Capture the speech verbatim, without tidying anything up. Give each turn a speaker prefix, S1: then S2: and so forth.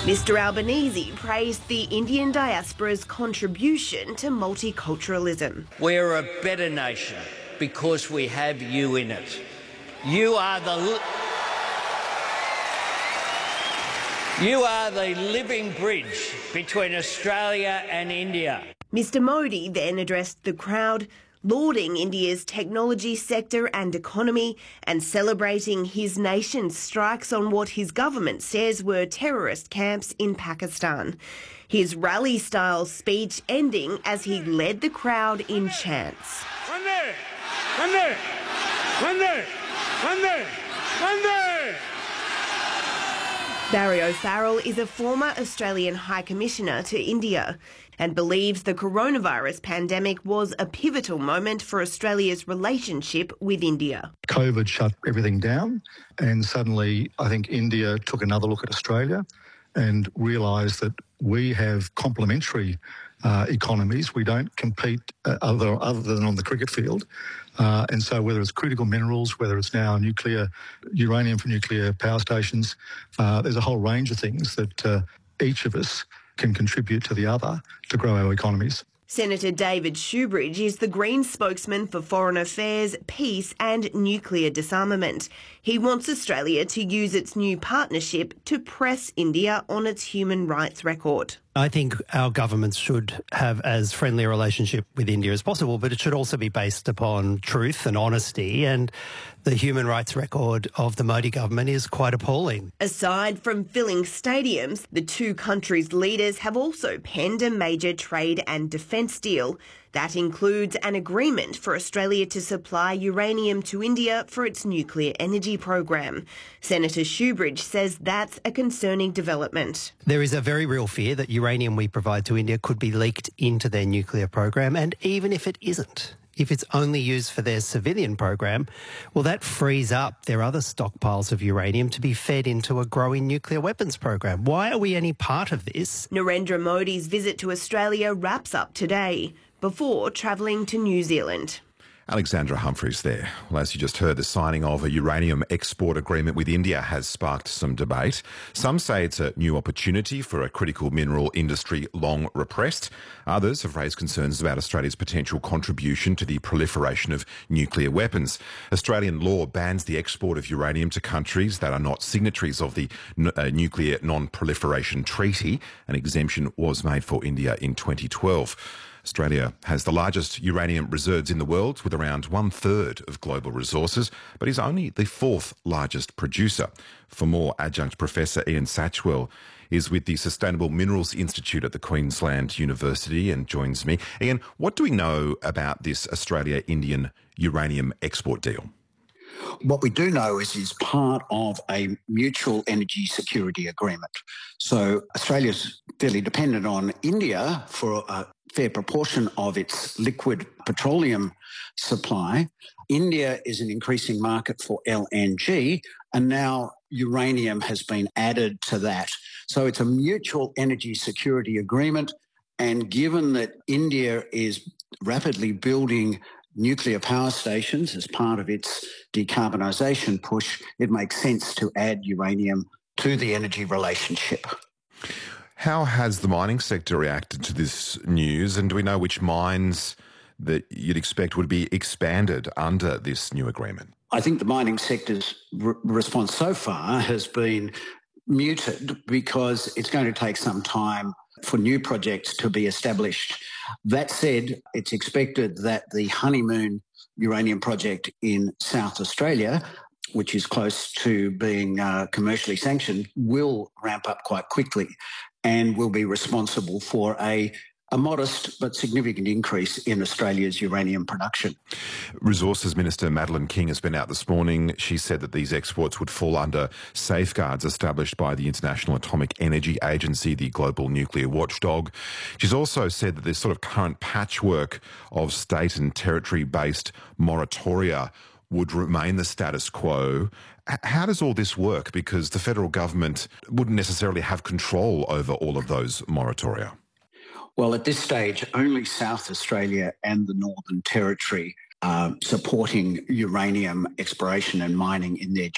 S1: Mister Albanese praised the Indian diaspora's contribution to multiculturalism.
S2: We're a better nation because we have you in it. You are the you are the living bridge between Australia and India.
S1: Mister Modi then addressed the crowd, lauding India's technology sector and economy and celebrating his nation's strikes on what his government says were terrorist camps in Pakistan. His rally-style speech ending as he led the crowd in chants.
S3: Vande! Vande! Vande! Vande! Vande!
S1: Barry O'Farrell is a former Australian High Commissioner to India and believes the coronavirus pandemic was a pivotal moment for Australia's relationship with India.
S4: COVID shut everything down, and suddenly I think India took another look at Australia and realised that we have complementary uh, economies. We don't compete uh, other, other than on the cricket field. Uh, and so whether it's critical minerals, whether it's now nuclear, uranium for nuclear power stations, uh, there's a whole range of things that uh, each of us can contribute to the other to grow our economies.
S1: Senator David Shoebridge is the Greens spokesman for Foreign Affairs, Peace and Nuclear Disarmament. He wants Australia to use its new partnership to press India on its human rights record.
S5: I think our governments should have as friendly a relationship with India as possible, but it should also be based upon truth and honesty, and the human rights record of the Modi government is quite appalling.
S1: Aside from filling stadiums, the two countries' leaders have also penned a major trade and defence deal. That includes an agreement for Australia to supply uranium to India for its nuclear energy program. Senator Shoebridge says that's a concerning development.
S5: There is a very real fear that uranium we provide to India could be leaked into their nuclear program, and even if it isn't, if it's only used for their civilian program, well, that frees up their other stockpiles of uranium to be fed into a growing nuclear weapons program. Why are we any part of this?
S1: Narendra Modi's visit to Australia wraps up today, before travelling to New Zealand.
S6: Alexandra Humphreys there. Well, as you just heard, the signing of a uranium export agreement with India has sparked some debate. Some say it's a new opportunity for a critical mineral industry long repressed. Others have raised concerns about Australia's potential contribution to the proliferation of nuclear weapons. Australian law bans the export of uranium to countries that are not signatories of the uh, Nuclear Non-Proliferation Treaty. An exemption was made for India in twenty twelve. Australia has the largest uranium reserves in the world, with around one-third of global resources, but is only the fourth largest producer. For more, adjunct Professor Ian Satchwell is with the Sustainable Minerals Institute at the Queensland University and joins me. Ian, what do we know about this Australia-Indian uranium export deal?
S7: What we do know is it's part of a mutual energy security agreement. So Australia's fairly dependent on India for a fair proportion of its liquid petroleum supply. India is an increasing market for L N G, and now uranium has been added to that. So it's a mutual energy security agreement, and given that India is rapidly building nuclear power stations as part of its decarbonisation push, it makes sense to add uranium to the energy relationship.
S6: How has the mining sector reacted to this news, and do we know which mines that you'd expect would be expanded under this new agreement?
S7: I think the mining sector's re- response so far has been muted because it's going to take some time for new projects to be established. That said, it's expected that the Honeymoon uranium project in South Australia, which is close to being uh, commercially sanctioned, will ramp up quite quickly and will be responsible for a, a modest but significant increase in Australia's uranium production.
S6: Resources Minister Madeleine King has been out this morning. She said that these exports would fall under safeguards established by the International Atomic Energy Agency, the global nuclear watchdog. She's also said that this sort of current patchwork of state and territory-based moratoria would remain the status quo. How does all this work? Because the federal government wouldn't necessarily have control over all of those moratoria.
S7: Well, at this stage, only South Australia and the Northern Territory are supporting uranium exploration and mining in their